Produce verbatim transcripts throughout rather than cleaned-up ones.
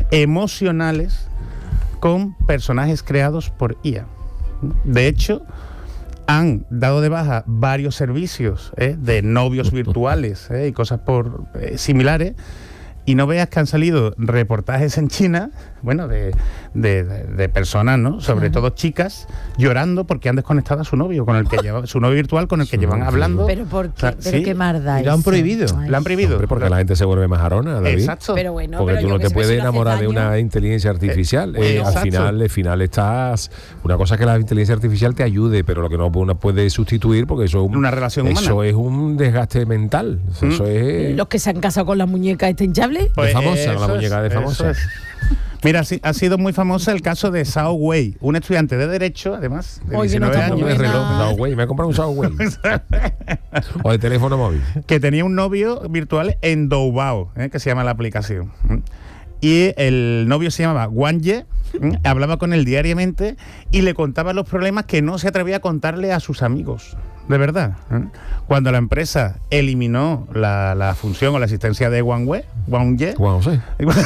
emocionales con personajes creados por I A. De hecho, han dado de baja varios servicios ¿eh? de novios virtuales ¿eh? y cosas por eh, similares. Y no veas que han salido reportajes en China, bueno, de, de, de, de personas, ¿no? Sobre todo chicas, llorando porque han desconectado a su novio, con el que lleva, su novio virtual con el que sí, llevan hablando. Pero por qué, o sea, pero sí. qué marda. ¿Y lo han prohibido? Lo han prohibido. Hombre, porque la gente se vuelve más arona, David. Exacto. Pero bueno, porque pero tú no te puedes enamorar de una inteligencia artificial. Eh, eh, bueno, al final, al final estás. Una cosa es que la inteligencia artificial te ayude, pero lo que no puede sustituir, porque eso es un, una relación humana. Eso es un desgaste mental. O sea, ¿Mm? Eso es. Los que se han casado con las muñecas este hinchable. Pues famosa, la muñeca de famosa. Mira, ha sido muy famoso el caso de Zhao Wei, un estudiante de Derecho, además, de Oye, diecinueve no años. De reloj, Zhao Wei, me he comprado un Zhao Wei. O de teléfono móvil. Que tenía un novio virtual en Doubao, ¿eh? que se llama la aplicación. Y el novio se llamaba Wang Ye, ¿eh? hablaba con él diariamente y le contaba los problemas que no se atrevía a contarle a sus amigos. De verdad. ¿eh? Cuando la empresa eliminó la, la función o la asistencia de Wang Wei, Wang Ye, wow, sí.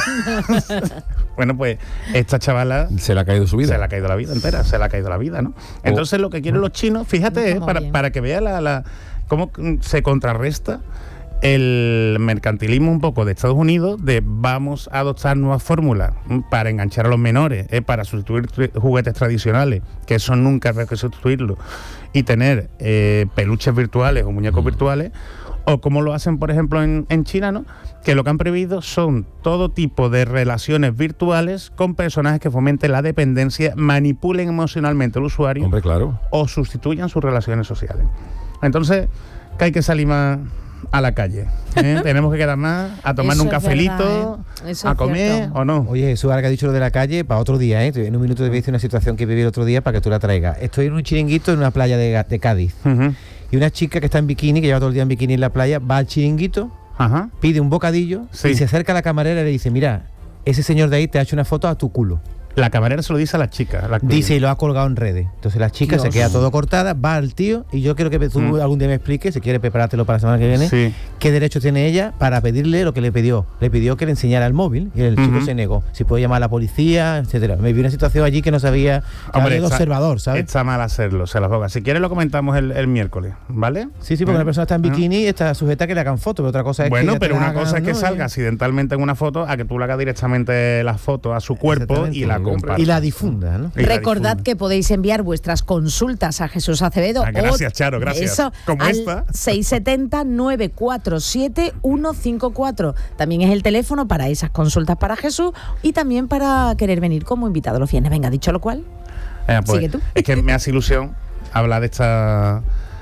bueno, pues esta chavala se le ha caído su vida. Se le ha caído la vida entera, se le ha caído la vida, ¿no? Entonces oh. lo que quieren los chinos, fíjate, eh, para, para que vea la, la cómo se contrarresta el mercantilismo un poco de Estados Unidos, de vamos a adoptar nuevas fórmulas para enganchar a los menores, eh, para sustituir juguetes tradicionales, que eso nunca hay que sustituirlo, y tener eh, peluches virtuales o muñecos mm. virtuales, o como lo hacen, por ejemplo, en, en China, ¿no? Que lo que han prohibido son todo tipo de relaciones virtuales con personajes que fomenten la dependencia, manipulen emocionalmente al usuario. Hombre, claro. O sustituyan sus relaciones sociales. Entonces, que hay que salir más a la calle. ¿eh? Tenemos que quedar más a tomar un cafelito, verdad, ¿eh? a comer cierto. o no. Oye, Jesús, ahora que ha dicho lo de la calle, para otro día, ¿eh? En un minuto te voy a decir una situación que viví el otro día para que tú la traigas. Estoy en un chiringuito en una playa de, de Cádiz. Uh-huh. Y una chica que está en bikini, que lleva todo el día en bikini en la playa, va al chiringuito, Ajá. pide un bocadillo sí. y se acerca a la camarera y le dice, mira, ese señor de ahí te ha hecho una foto a tu culo. La camarera se lo dice a la chica. La dice y lo ha colgado en redes. Entonces la chica Dios. se queda todo cortada, va al tío y yo quiero que tú mm. algún día me expliques, si quieres preparártelo para la semana que viene, sí. qué derecho tiene ella para pedirle lo que le pidió. Le pidió que le enseñara el móvil y el uh-huh. chico se negó. Si puede llamar a la policía, etcétera. Me vi una situación allí que no sabía, Hombre, de está, observador, ¿sabes? Está mal hacerlo, se las boga. Si quieres lo comentamos el, el miércoles, ¿vale? Sí, sí, porque ¿Eh? una persona está en bikini y está sujeta a que le hagan fotos, pero otra cosa es bueno, que pero una hagan, cosa es que ¿no? salga accidentalmente en una foto a que tú le hagas directamente la foto a su cuerpo y la compartas. Y la difundas. ¿no? Recordad que podéis enviar vuestras consultas a Jesús Acevedo. Ah, gracias, Charo, gracias. Eso, Como al esta. seis siete cero, nueve cuatro siete, uno cinco cuatro. También es el teléfono para esas consultas para Jesús y también para querer venir como invitado los viernes. Venga, dicho lo cual, eh, pues, sigue tú. Es que me hace ilusión hablar de esta,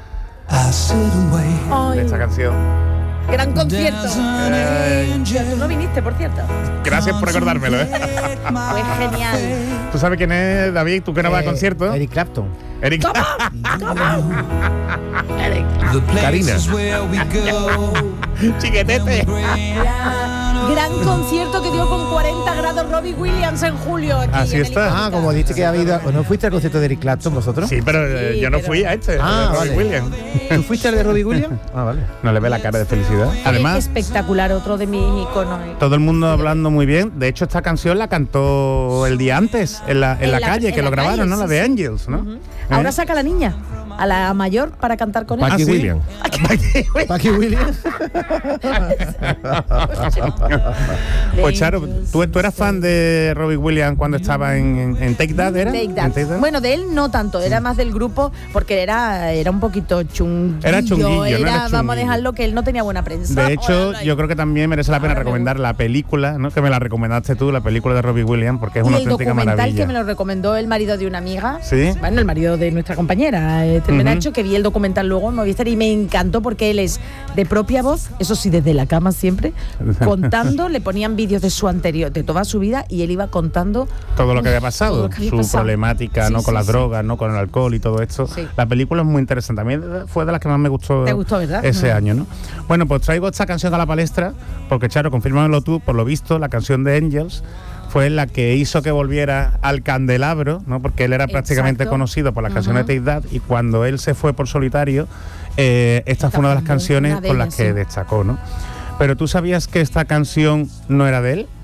Ay. de esta canción. Gran concierto. Eh, Tú no viniste, por cierto. Gracias por recordármelo, ¿eh? Fue genial. ¿Tú sabes quién es, David? ¿Tú que no vas eh, a concierto? Eric Clapton. Eric Eric. Karina. Chiquetete. Gran concierto que dio con cuarenta grados Robbie Williams en julio. Aquí Así en está. Ah, como dice que ha habido. ¿No fuiste al concierto de Eric Clapton vosotros? Sí, pero eh, Sí, yo no pero- fui a este. Ah, de Robbie vale. Williams. ¿Tú fuiste al de Robbie Williams? Ah, vale. No le ve la cara de felicidad. Además, espectacular, otro de mis iconos. todo el mundo hablando muy bien. De hecho, esta canción la cantó el día antes, en la, en En la la- calle, en que la lo grabaron, calle, ¿no? sí, La de sí. Angels, ¿no? Ujú. ¿Eh? Ahora saca a la niña, a la mayor, para cantar con él. Paqui ¿Ah, sí? Williams. Paqui Williams. Pues Charo, ¿tú, tú eras fan de Robbie Williams cuando estaba en, en, en Take That, ¿era? Take ¿En That. Take That? Bueno, de él no tanto, era más del grupo porque era, era un poquito chunguillo. Era chunguillo, no era era, Vamos a chunguillo. dejarlo que él no tenía buena prensa. De hecho, Ahora, yo creo que también merece la pena Ahora me recomendar la película, ¿no? Que me la recomendaste tú, la película de Robbie Williams, porque es y una el auténtica documental maravilla. que me lo recomendó el marido de una amiga. ¿Sí? Bueno, el marido de nuestra compañera, eh, Ujú. Nacho, que vi el documental luego en Movistar y me encantó porque él es de propia voz, eso sí, desde la cama siempre, contando, le ponían vídeos de su anterior, de toda su vida, y él iba contando Todo lo que había todo pasado, lo que había su pasado. problemática, Sí, ¿no? Con sí, las sí. drogas, ¿no? Con el alcohol y todo esto. Sí. La película es muy interesante. También fue de las que más me gustó, ¿Te gustó, verdad? ese Mm. año, ¿no? Bueno, pues traigo esta canción a la palestra, porque Charo, confírmamelo tú, por lo visto, la canción de Angels fue la que hizo que volviera al candelabro, ¿no? Porque él era prácticamente Exacto. conocido por las canciones Ujú. de Take That, y cuando él se fue por solitario, eh, esta fue una de las fue canciones una de con las ellas, que sí. destacó, ¿no? Pero ¿tú sabías que esta canción no era de él?